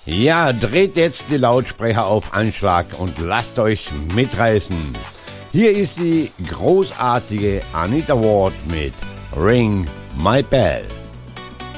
Ja, dreht jetzt die Lautsprecher auf Anschlag und lasst euch mitreißen. Hier ist die großartige Anita Ward mit Ring My Bell.